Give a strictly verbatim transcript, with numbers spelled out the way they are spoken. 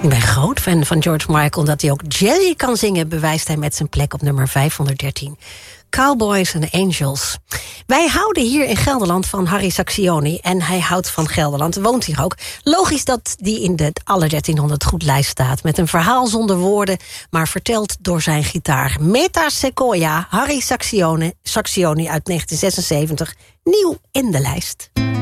Ik ben groot fan van George Michael. Omdat hij ook jazzy kan zingen, bewijst hij met zijn plek op nummer vijfhonderddertien. Cowboys and Angels. Wij houden hier in Gelderland van Harry Sacksioni. En hij houdt van Gelderland, woont hier ook. Logisch dat die in de alle dertienhonderd goed lijst staat. Met een verhaal zonder woorden, maar verteld door zijn gitaar. Meta Sequoia, Harry Sacksioni, Sacksioni uit negentien zesenzeventig. Nieuw in de lijst.